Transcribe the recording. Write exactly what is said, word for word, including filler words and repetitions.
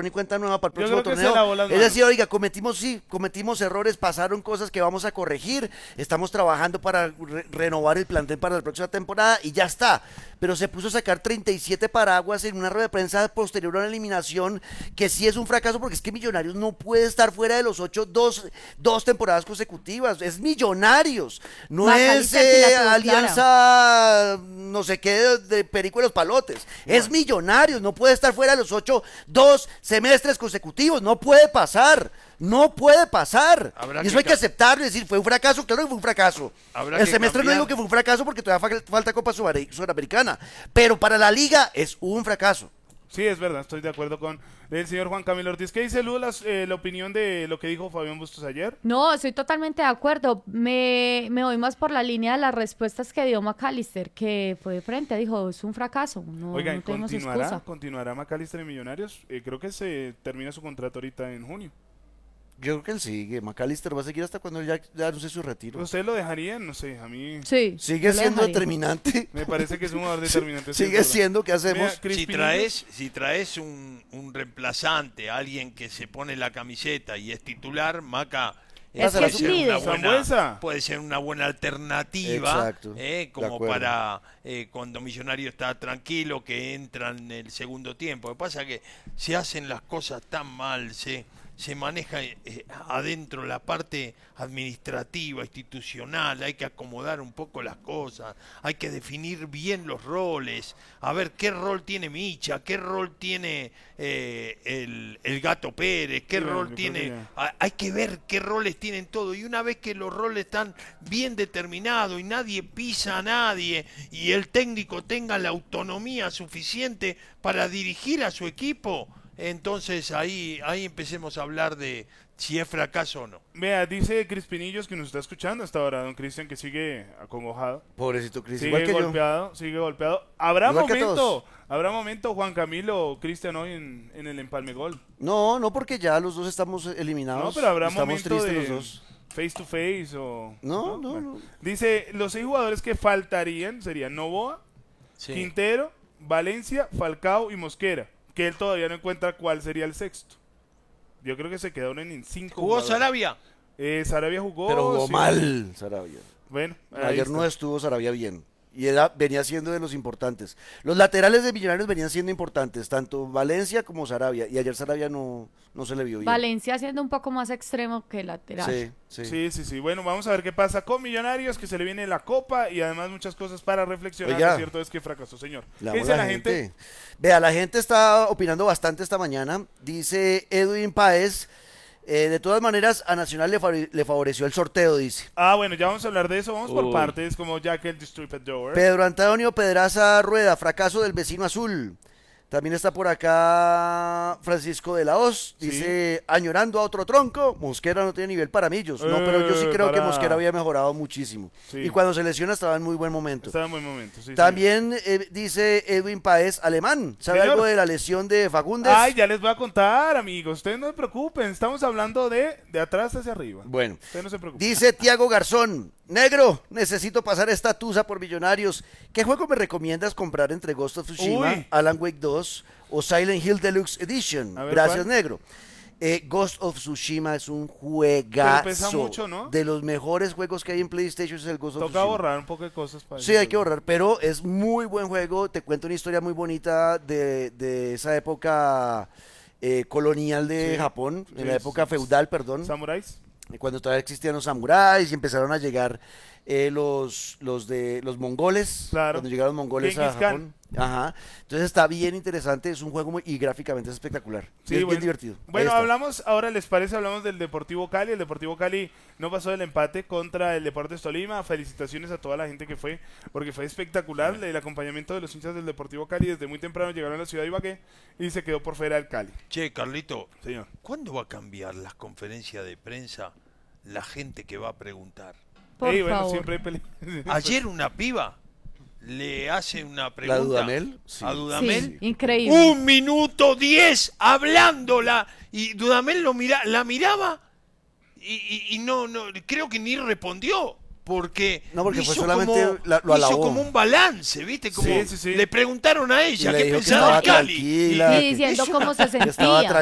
borrón y cuenta nueva para el Yo próximo creo que se torneo. lavó las Es manos. decir, oiga, cometimos, sí, cometimos errores, pasaron cosas que vamos a corregir, estamos trabajando para re- renovar el plantel para la próxima temporada y ya está. Pero se puso a sacar treinta y siete paraguas en una rueda de prensa posterior a la eliminación, que sí es un fracaso porque es que Millonarios no puede estar fuera de los ocho dos, dos temporadas consecutivas. Es Millonarios, no es Macalister sí la eh, tuvo Alianza, no sé qué, de, de Perico y los Palotes. Es Millonarios, no puede estar fuera de los ocho dos semestres consecutivos, no puede pasar. No puede pasar. Habrá Y eso que hay que ca- aceptarlo y decir, fue un fracaso, claro que fue un fracaso. Habrá El que semestre no cambiar. digo que fue un fracaso porque todavía fa- falta Copa Sudare- Sudamericana, pero para la liga es un fracaso. Sí, es verdad, estoy de acuerdo con el señor Juan Camilo Ortiz. ¿Qué dice Lu, las, eh, la opinión de lo que dijo Fabián Bustos ayer? No, estoy totalmente de acuerdo. Me, me voy más por la línea de las respuestas que dio Macalister, que fue de frente, dijo, es un fracaso, no, Oigan, no tenemos ¿continuará, excusa. ¿continuará Macalister en Millonarios? Eh, creo que se termina su contrato ahorita en junio. Yo creo que él sigue, McAllister va a seguir hasta cuando él ya, ya anuncie su retiro. ¿Ustedes lo dejarían? No sé, a mí Sí. Sigue yo lo siendo dejaría. determinante. me parece que es un jugador determinante. sí, es Sigue verdad. siendo, ¿qué hacemos? Mira, Si Crispinillo, traes, si traes un, un reemplazante, alguien que se pone la camiseta y es titular, Maca eh, Es que puede, es ser líder. una buena, Sambuesa. puede ser una buena alternativa, Exacto, eh, de como acuerdo. para eh, cuando Millonario está tranquilo, que entran en el segundo tiempo. Lo que pasa es que se hacen las cosas tan mal, se, se maneja eh, adentro la parte administrativa, institucional, hay que acomodar un poco las cosas, hay que definir bien los roles, a ver qué rol tiene Micha, qué rol tiene eh, el, el Gato Pérez, qué Sí, bueno, rol yo creo tiene... que ya. a- Hay que ver qué roles tienen todo, y una vez que los roles están bien determinados y nadie pisa a nadie y el técnico tenga la autonomía suficiente para dirigir a su equipo, entonces ahí, ahí empecemos a hablar de si es fracaso o no. Vea, dice Crispinillos que nos está escuchando hasta ahora, don Cristian, que sigue acongojado. Pobrecito Cris, Sigue igual que yo. golpeado, sigue golpeado. Habrá Igual que momento, todos. habrá momento, Juan Camilo, Cristian, hoy en, en el empalme gol. No, no, porque ya los dos estamos eliminados. No, pero habrá Estamos momento tristes de los dos. face to face o... No, no, Bueno. no. Dice, los seis jugadores que faltarían serían Novoa, Sí. Quintero, Valencia, Falcao y Mosquera, que él todavía no encuentra cuál sería el sexto. Yo creo que se quedaron en cinco ¿Jugó jugadores. Sarabia? Eh, Sarabia jugó. Pero jugó sí. mal, Sarabia. Bueno, ahí Ayer está. no estuvo Sarabia bien. Y era, venía siendo de los importantes. Los laterales de Millonarios venían siendo importantes, tanto Valencia como Sarabia. Y ayer Sarabia no, no se le vio bien. Valencia siendo un poco más extremo que lateral. Sí, sí. Sí, sí, sí. Bueno, vamos a ver qué pasa con Millonarios, que se le viene la Copa y además muchas cosas para reflexionar. Oiga. Lo cierto es que fracasó, señor. Le ¿Qué damos dice la gente? Vea, la gente está opinando bastante esta mañana. Dice Edwin Páez, eh, de todas maneras, a Nacional le, favore- le favoreció el sorteo, dice. Ah, bueno, ya vamos a hablar de eso. Vamos por Uy. partes, como Jack el Distribuidor. Pedro Antonio Pedraza Rueda, fracaso del vecino azul. También está por acá Francisco de la Hoz, Sí. dice, añorando a otro tronco, Mosquera no tiene nivel para millos. No, pero yo sí Eh, creo que para. Mosquera había mejorado muchísimo. Sí. Y cuando se lesiona estaba en muy buen momento. Está en buen momento. Sí, También eh, dice Edwin Páez, alemán, ¿sabe Señor. algo de la lesión de Fagundes? señor. Ay, ya les voy a contar, amigos. Ustedes no se preocupen. Estamos hablando de, de atrás hacia arriba. Bueno, Ustedes no se preocupen. dice Tiago Garzón, negro, necesito pasar esta tusa por Millonarios. ¿Qué juego me recomiendas comprar entre Ghost of Tsushima, Uy. Alan Wake dos o Silent Hill Deluxe Edition? A ver, Gracias, ¿cuál? negro. Eh, Ghost of Tsushima es un Pero juegazo. pesa mucho, ¿no? De los mejores juegos que hay en PlayStation es el Ghost of Toca Tsushima. borrar un poco de cosas para Sí, hay que borrar, pero es muy buen juego. Te cuento una historia muy bonita de, de esa época eh, colonial de Sí. Japón, en Sí, la época sí. feudal, perdón, ¿Samuráis? cuando todavía existían los samuráis y empezaron a llegar eh, los, los de los mongoles, Claro. cuando llegaron los mongoles a Genghis Khan. Japón. Ajá. Entonces está bien interesante, es un juego muy, y gráficamente es espectacular. Sí, es bueno. bien divertido. Ahí Bueno, está. hablamos, ahora les parece, hablamos del Deportivo Cali. El Deportivo Cali no pasó del empate contra el Deportes Tolima. Felicitaciones a toda la gente que fue, porque fue espectacular el acompañamiento de los hinchas del Deportivo Cali. Desde muy temprano llegaron a la ciudad de Ibagué y se quedó por fuera el Cali. Che, Carlito, Señor. ¿cuándo va a cambiar las conferencias de prensa la gente que va a preguntar? Por Ey, bueno, favor. siempre hay pele- Ayer una piba le hace una ¿La pregunta Dudamel? Sí. a Dudamel. Sí, increíble. Un minuto diez hablándola y Dudamel lo mira, la miraba y, y- y no, no, creo que ni respondió. Porque, No, porque fue hizo solamente como, la- lo hizo alabó. como un balance, ¿viste? Como Sí, sí, sí. le preguntaron a ella Y le qué dijo que pensaba estaba de Cali. tranquila, Y que- diciendo es cómo se que estaba sentía.